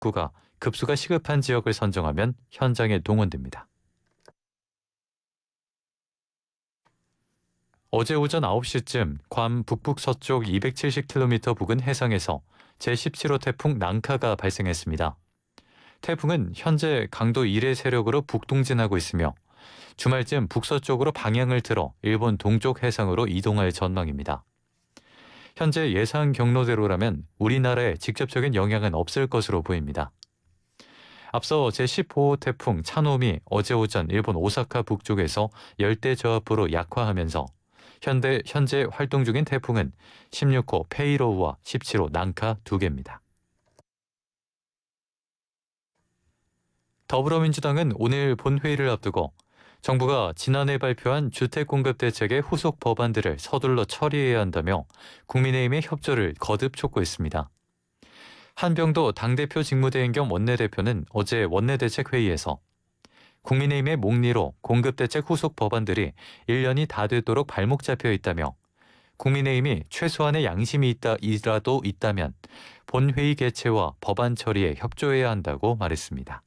구가 급수가 시급한 지역을 선정하면 현장에 동원됩니다. 어제 오전 9시쯤 괌 북북서쪽 270km 부근 해상에서 제17호 태풍 난카가 발생했습니다. 태풍은 현재 강도 1의 세력으로 북동진하고 있으며 주말쯤 북서쪽으로 방향을 틀어 일본 동쪽 해상으로 이동할 전망입니다. 현재 예상 경로대로라면 우리나라에 직접적인 영향은 없을 것으로 보입니다. 앞서 제15호 태풍 차노미 어제 오전 일본 오사카 북쪽에서 열대저압으로 약화하면서 현재 활동 중인 태풍은 16호 페이로우와 17호 난카 2개입니다. 더불어민주당은 오늘 본회의를 앞두고 정부가 지난해 발표한 주택공급대책의 후속 법안들을 서둘러 처리해야 한다며 국민의힘의 협조를 거듭 촉구했습니다. 한병도 당대표 직무대행 겸 원내대표는 어제 원내대책회의에서 국민의힘의 목리로 공급대책 후속 법안들이 1년이 다 되도록 발목 잡혀 있다며 국민의힘이 최소한의 양심이 있다면 본회의 개최와 법안 처리에 협조해야 한다고 말했습니다.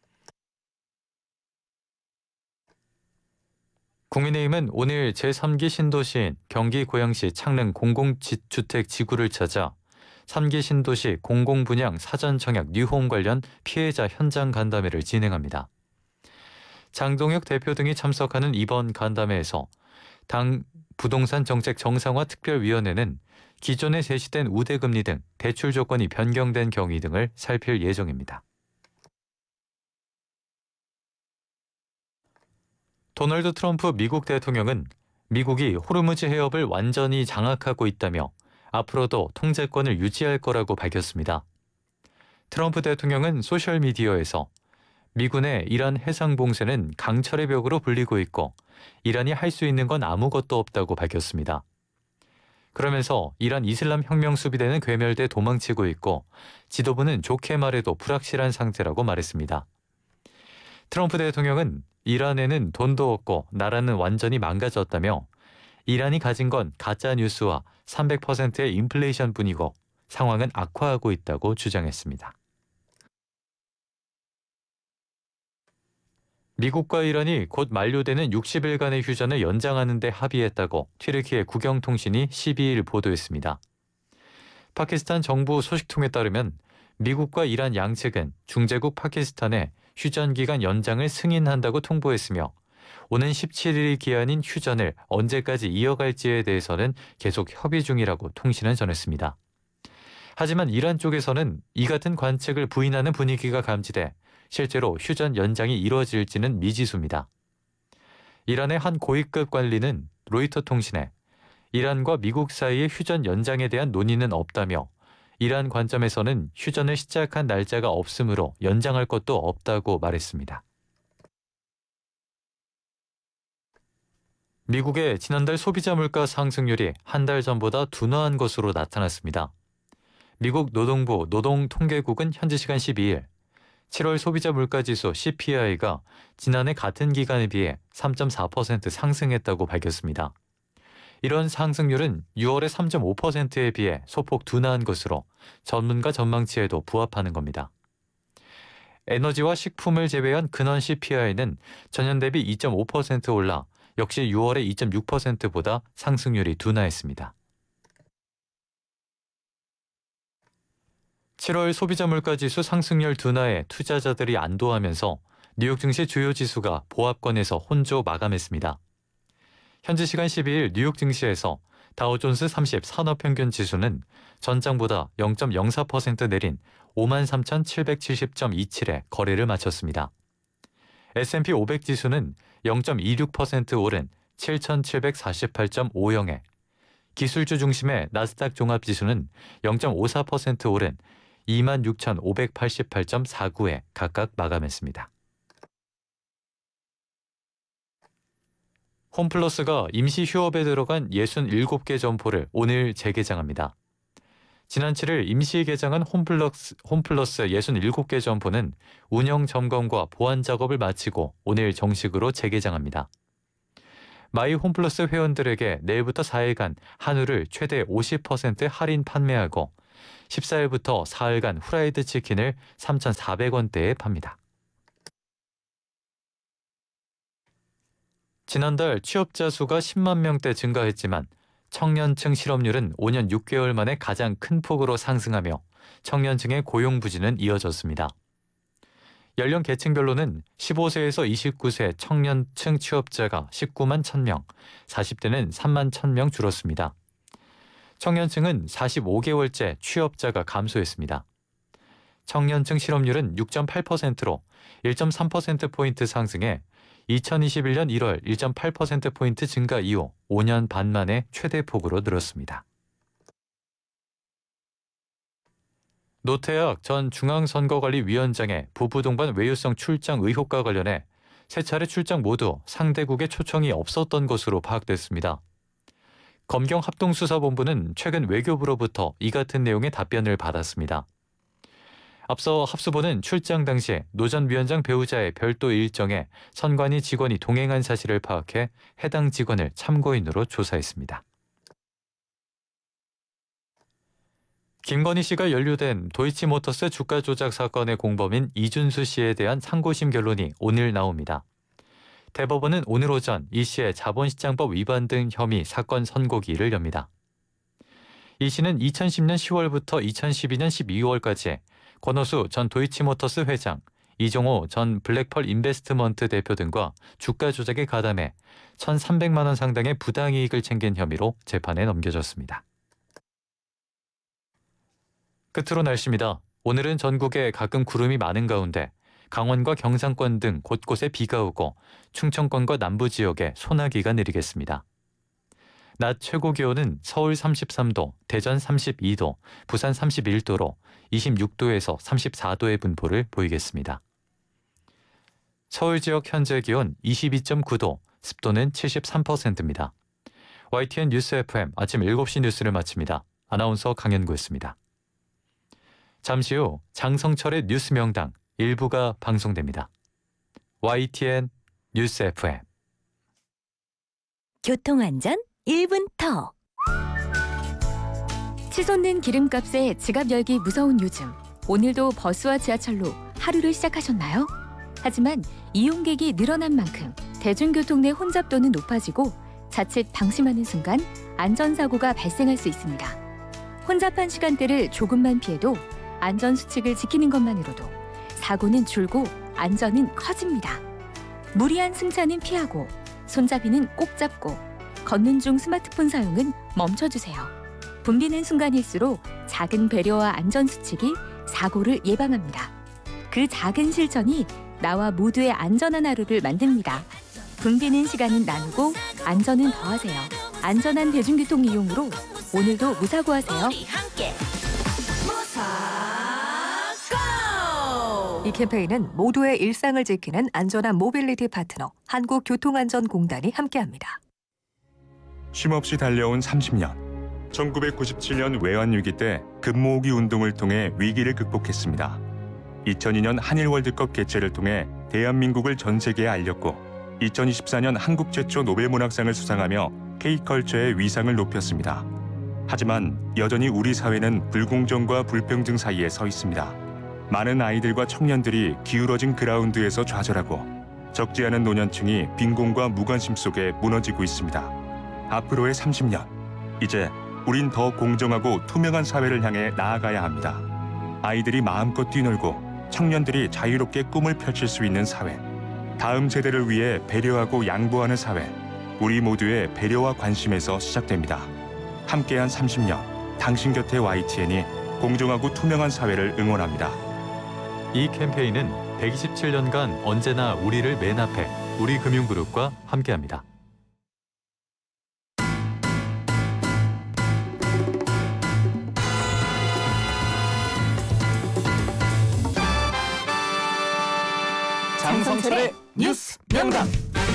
국민의힘은 오늘 제3기 신도시인 경기 고양시 창릉 공공주택 지구를 찾아 3기 신도시 공공분양 사전 청약 뉴홈 관련 피해자 현장 간담회를 진행합니다. 장동혁 대표 등이 참석하는 이번 간담회에서 당 부동산 정책 정상화 특별위원회는 기존에 제시된 우대금리 등 대출 조건이 변경된 경위 등을 살필 예정입니다. 도널드 트럼프 미국 대통령은 미국이 호르무즈 해협을 완전히 장악하고 있다며 앞으로도 통제권을 유지할 거라고 밝혔습니다. 트럼프 대통령은 소셜미디어에서 미군의 이란 해상 봉쇄는 강철의 벽으로 불리고 있고 이란이 할 수 있는 건 아무것도 없다고 밝혔습니다. 그러면서 이란 이슬람 혁명 수비대는 괴멸돼 도망치고 있고 지도부는 좋게 말해도 불확실한 상태라고 말했습니다. 트럼프 대통령은 이란에는 돈도 없고 나라는 완전히 망가졌다며 이란이 가진 건 가짜 뉴스와 300%의 인플레이션뿐이고 상황은 악화하고 있다고 주장했습니다. 미국과 이란이 곧 만료되는 60일간의 휴전을 연장하는 데 합의했다고 튀르키예 국영통신이 12일 보도했습니다. 파키스탄 정부 소식통에 따르면 미국과 이란 양측은 중재국 파키스탄에 휴전 기간 연장을 승인한다고 통보했으며 오는 17일이 기한인 휴전을 언제까지 이어갈지에 대해서는 계속 협의 중이라고 통신은 전했습니다. 하지만 이란 쪽에서는 이 같은 관측을 부인하는 분위기가 감지돼 실제로 휴전 연장이 이루어질지는 미지수입니다. 이란의 한 고위급 관리는 로이터 통신에 이란과 미국 사이의 휴전 연장에 대한 논의는 없다며 이란 관점에서는 휴전을 시작한 날짜가 없으므로 연장할 것도 없다고 말했습니다. 미국의 지난달 소비자 물가 상승률이 한 달 전보다 둔화한 것으로 나타났습니다. 미국 노동부 노동통계국은 현지 시간 12일 7월 소비자 물가지수 CPI가 지난해 같은 기간에 비해 3.4% 상승했다고 밝혔습니다. 이런 상승률은 6월의 3.5%에 비해 소폭 둔화한 것으로 전문가 전망치에도 부합하는 겁니다. 에너지와 식품을 제외한 근원 CPI는 전년 대비 2.5% 올라 역시 6월의 2.6%보다 상승률이 둔화했습니다. 7월 소비자 물가지수 상승률 둔화에 투자자들이 안도하면서 뉴욕 증시 주요 지수가 보합권에서 혼조 마감했습니다. 현지 시간 12일 뉴욕 증시에서 다우존스 30 산업평균 지수는 전장보다 0.04% 내린 53,770.27에 거래를 마쳤습니다. S&P 500 지수는 0.26% 오른 7,748.50에 기술주 중심의 나스닥 종합지수는 0.54% 오른 26,588.49에 각각 마감했습니다. 홈플러스가 임시 휴업에 들어간 67개 점포를 오늘 재개장합니다. 지난 7일 임시 개장한 홈플러스 67개 점포는 운영 점검과 보안 작업을 마치고 오늘 정식으로 재개장합니다. 마이 홈플러스 회원들에게 내일부터 4일간 한우를 최대 50% 할인 판매하고 14일부터 사흘간 후라이드 치킨을 3,400원대에 팝니다. 지난달 취업자 수가 10만 명대 증가했지만 청년층 실업률은 5년 6개월 만에 가장 큰 폭으로 상승하며 청년층의 고용 부진은 이어졌습니다. 연령 계층별로는 15세에서 29세 청년층 취업자가 19만 1,000명, 40대는 3만 1,000명 줄었습니다. 청년층은 45개월째 취업자가 감소했습니다. 청년층 실업률은 6.8%로 1.3%포인트 상승해 2021년 1월 1.8%포인트 증가 이후 5년 반 만에 최대폭으로 늘었습니다. 노태학 전 중앙선거관리위원장의 부부 동반 외유성 출장 의혹과 관련해 세 차례 출장 모두 상대국의 초청이 없었던 것으로 파악됐습니다. 검경합동수사본부는 최근 외교부로부터 이 같은 내용의 답변을 받았습니다. 앞서 합수부는 출장 당시 노 전 위원장 배우자의 별도 일정에 선관위 직원이 동행한 사실을 파악해 해당 직원을 참고인으로 조사했습니다. 김건희 씨가 연루된 도이치모터스 주가 조작 사건의 공범인 이준수 씨에 대한 상고심 결론이 오늘 나옵니다. 대법원은 오늘 오전 이 씨의 자본시장법 위반 등 혐의 사건 선고기일을 엽니다. 이 씨는 2010년 10월부터 2012년 12월까지 권오수 전 도이치모터스 회장, 이종호 전 블랙펄 인베스트먼트 대표 등과 주가 조작에 가담해 1,300만 원 상당의 부당이익을 챙긴 혐의로 재판에 넘겨졌습니다. 끝으로 날씨입니다. 오늘은 전국에 가끔 구름이 많은 가운데 강원과 경상권 등 곳곳에 비가 오고 충청권과 남부 지역에 소나기가 내리겠습니다. 낮 최고 기온은 서울 33도, 대전 32도, 부산 31도로 26도에서 34도의 분포를 보이겠습니다. 서울 지역 현재 기온 22.9도, 습도는 73%입니다. YTN 뉴스 FM 아침 7시 뉴스를 마칩니다. 아나운서 강현구였습니다. 잠시 후 장성철의 뉴스 명당 일부가 방송됩니다. YTN 뉴스 FM 교통안전 1분 더. 치솟는 기름값에 지갑 열기 무서운 요즘. 오늘도 버스와 지하철로 하루를 시작하셨나요? 하지만 이용객이 늘어난 만큼 대중교통 내 혼잡도는 높아지고 자칫 방심하는 순간 안전사고가 발생할 수 있습니다. 혼잡한 시간대를 조금만 피해도 안전수칙을 지키는 것만으로도 사고는 줄고 안전은 커집니다. 무리한 승차는 피하고 손잡이는 꼭 잡고 걷는 중 스마트폰 사용은 멈춰주세요. 붐비는 순간일수록 작은 배려와 안전수칙이 사고를 예방합니다. 그 작은 실천이 나와 모두의 안전한 하루를 만듭니다. 붐비는 시간은 나누고 안전은 더하세요. 안전한 대중교통 이용으로 오늘도 무사고하세요. 이 캠페인은 모두의 일상을 지키는 안전한 모빌리티 파트너 한국교통안전공단이 함께합니다. 쉼없이 달려온 30년. 1997년 외환위기 때 금모으기 운동을 통해 위기를 극복했습니다. 2002년 한일 월드컵 개최를 통해 대한민국을 전 세계에 알렸고 2024년 한국 최초 노벨문학상을 수상하며 K컬처의 위상을 높였습니다. 하지만 여전히 우리 사회는 불공정과 불평등 사이에 서 있습니다. 많은 아이들과 청년들이 기울어진 그라운드에서 좌절하고 적지 않은 노년층이 빈곤과 무관심 속에 무너지고 있습니다. 앞으로의 30년, 이제 우린 더 공정하고 투명한 사회를 향해 나아가야 합니다. 아이들이 마음껏 뛰놀고 청년들이 자유롭게 꿈을 펼칠 수 있는 사회, 다음 세대를 위해 배려하고 양보하는 사회, 우리 모두의 배려와 관심에서 시작됩니다. 함께한 30년, 당신 곁에 YTN이 공정하고 투명한 사회를 응원합니다. 이 캠페인은 127년간 언제나 우리를 맨 앞에 우리금융그룹과 함께합니다. 장성철의 뉴스 명당.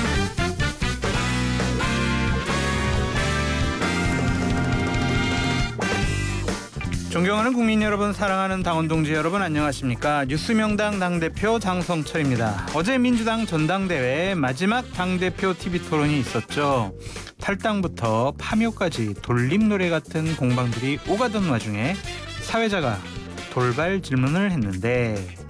존경하는 국민 여러분, 사랑하는 당원 동지 여러분, 안녕하십니까? 뉴스명당 당대표 장성철입니다. 어제 민주당 전당대회 마지막 당대표 TV 토론이 있었죠. 탈당부터 파묘까지 돌림노래 같은 공방들이 오가던 와중에 사회자가 돌발 질문을 했는데